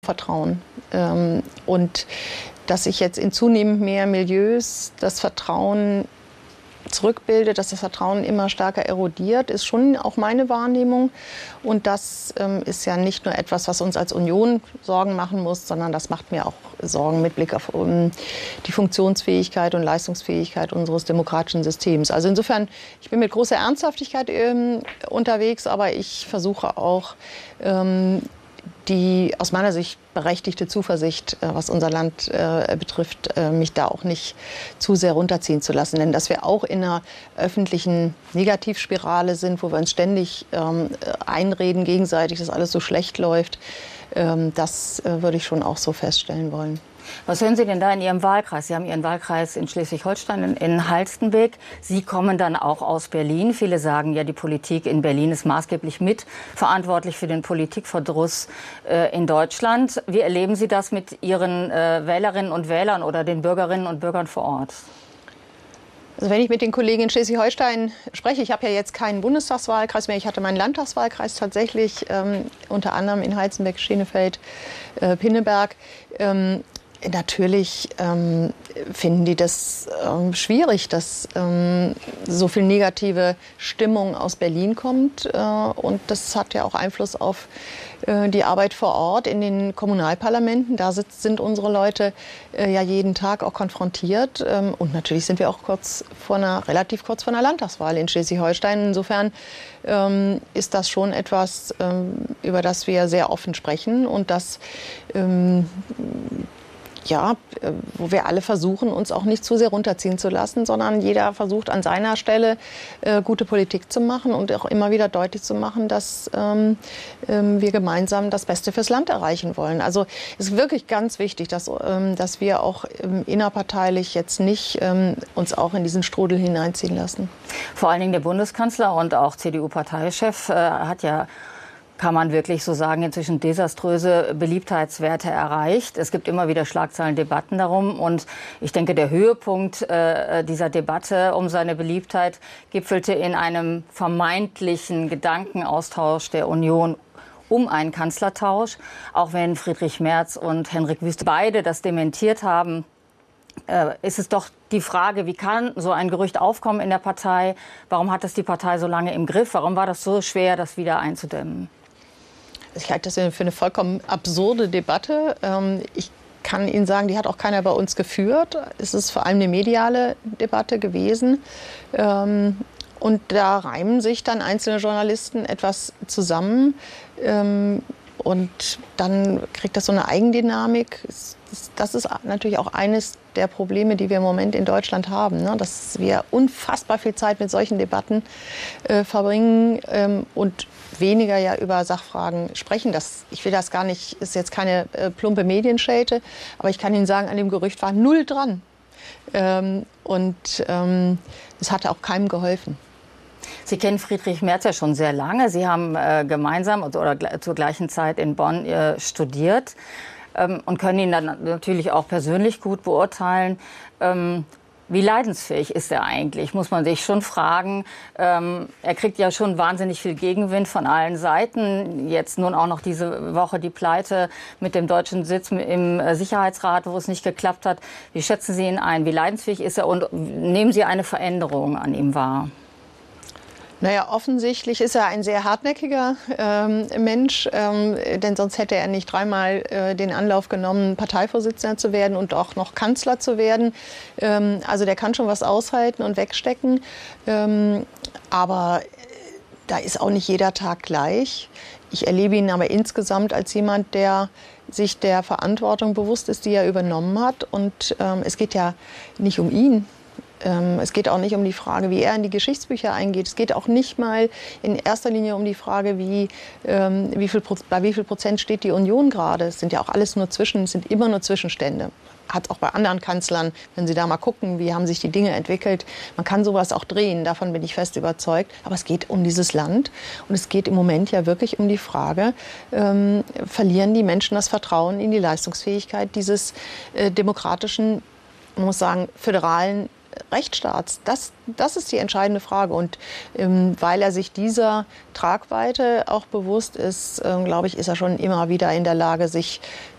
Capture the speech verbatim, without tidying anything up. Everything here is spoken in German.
Vertrauen. Ähm, und dass sich jetzt in zunehmend mehr Milieus das Vertrauen zurückbildet, dass das Vertrauen immer stärker erodiert, ist schon auch meine Wahrnehmung. Und das ähm, ist ja nicht nur etwas, was uns als Union Sorgen machen muss, sondern das macht mir auch Sorgen mit Blick auf um, die Funktionsfähigkeit und Leistungsfähigkeit unseres demokratischen Systems. Also insofern, ich bin mit großer Ernsthaftigkeit ähm, unterwegs, aber ich versuche auch, ähm, die aus meiner Sicht berechtigte Zuversicht, was unser Land äh, betrifft, äh, mich da auch nicht zu sehr runterziehen zu lassen. Denn dass wir auch in einer öffentlichen Negativspirale sind, wo wir uns ständig ähm, einreden gegenseitig, dass alles so schlecht läuft, ähm, das äh, würde ich schon auch so feststellen wollen. Was hören Sie denn da in Ihrem Wahlkreis? Sie haben Ihren Wahlkreis in Schleswig-Holstein, in, in Halstenbek. Sie kommen dann auch aus Berlin. Viele sagen ja, die Politik in Berlin ist maßgeblich mitverantwortlich für den Politikverdruss äh, in Deutschland. Wie erleben Sie das mit Ihren äh, Wählerinnen und Wählern oder den Bürgerinnen und Bürgern vor Ort? Also wenn ich mit den Kollegen in Schleswig-Holstein spreche, ich habe ja jetzt keinen Bundestagswahlkreis mehr, ich hatte meinen Landtagswahlkreis tatsächlich, ähm, unter anderem in Heizenberg, Schenefeld, äh, Pinneberg. Ähm, Natürlich ähm, finden die das ähm, schwierig, dass ähm, so viel negative Stimmung aus Berlin kommt. Äh, und das hat ja auch Einfluss auf äh, die Arbeit vor Ort in den Kommunalparlamenten. Da sitzt, sind unsere Leute äh, ja jeden Tag auch konfrontiert. Ähm, und natürlich sind wir auch kurz vor einer, relativ kurz vor einer Landtagswahl in Schleswig-Holstein. Insofern ähm, ist das schon etwas, ähm, über das wir sehr offen sprechen und das ähm, ja, wo wir alle versuchen, uns auch nicht zu sehr runterziehen zu lassen, sondern jeder versucht an seiner Stelle äh, gute Politik zu machen und auch immer wieder deutlich zu machen, dass ähm, ähm, wir gemeinsam das Beste fürs Land erreichen wollen. Also es ist wirklich ganz wichtig, dass, ähm, dass wir auch ähm, innerparteilich jetzt nicht ähm, uns auch in diesen Strudel hineinziehen lassen. Vor allen Dingen der Bundeskanzler und auch C D U-Parteichef äh, hat ja, kann man wirklich so sagen, inzwischen desaströse Beliebtheitswerte erreicht. Es gibt immer wieder Schlagzeilen, Debatten darum. Und ich denke, der Höhepunkt äh, dieser Debatte um seine Beliebtheit gipfelte in einem vermeintlichen Gedankenaustausch der Union um einen Kanzlertausch. Auch wenn Friedrich Merz und Henrik Wüst beide das dementiert haben, äh, ist es doch die Frage, wie kann so ein Gerücht aufkommen in der Partei? Warum hat das die Partei so lange im Griff? Warum war das so schwer, das wieder einzudämmen? Ich halte das für eine vollkommen absurde Debatte. Ich kann Ihnen sagen, die hat auch keiner bei uns geführt. Es ist vor allem eine mediale Debatte gewesen. Und da reimen sich dann einzelne Journalisten etwas zusammen. Und dann kriegt das so eine Eigendynamik. Das ist natürlich auch eines der Probleme, die wir im Moment in Deutschland haben, ne? Dass wir unfassbar viel Zeit mit solchen Debatten äh, verbringen ähm, und weniger ja über Sachfragen sprechen. Das, ich will das gar nicht, ist jetzt keine äh, plumpe Medienschelte, aber ich kann Ihnen sagen, an dem Gerücht war null dran. Ähm, und ähm, es hatte auch keinem geholfen. Sie kennen Friedrich Merz ja schon sehr lange. Sie haben äh, gemeinsam oder zur gleichen Zeit in Bonn äh, studiert ähm, und können ihn dann natürlich auch persönlich gut beurteilen. Ähm, wie leidensfähig ist er eigentlich, muss man sich schon fragen. Ähm, er kriegt ja schon wahnsinnig viel Gegenwind von allen Seiten. Jetzt nun auch noch diese Woche die Pleite mit dem deutschen Sitz im Sicherheitsrat, wo es nicht geklappt hat. Wie schätzen Sie ihn ein? Wie leidensfähig ist er und nehmen Sie eine Veränderung an ihm wahr? Naja, offensichtlich ist er ein sehr hartnäckiger ähm, Mensch, ähm, denn sonst hätte er nicht dreimal äh, den Anlauf genommen, Parteivorsitzender zu werden und auch noch Kanzler zu werden. Ähm, also der kann schon was aushalten und wegstecken, ähm, aber da ist auch nicht jeder Tag gleich. Ich erlebe ihn aber insgesamt als jemand, der sich der Verantwortung bewusst ist, die er übernommen hat. Und ähm, es geht ja nicht um ihn. Es geht auch nicht um die Frage, wie er in die Geschichtsbücher eingeht. Es geht auch nicht mal in erster Linie um die Frage, wie, ähm, wie viel, bei wie viel Prozent steht die Union gerade. Es sind ja auch alles nur Zwischen, es sind immer nur Zwischenstände. Hat es auch bei anderen Kanzlern, wenn Sie da mal gucken, wie haben sich die Dinge entwickelt. Man kann sowas auch drehen, davon bin ich fest überzeugt. Aber es geht um dieses Land und es geht im Moment ja wirklich um die Frage, ähm, verlieren die Menschen das Vertrauen in die Leistungsfähigkeit dieses äh, demokratischen, man muss sagen, föderalen Rechtsstaats? Das, das ist die entscheidende Frage. Und ähm, weil er sich dieser Tragweite auch bewusst ist, ähm, glaube ich, ist er schon immer wieder in der Lage, sich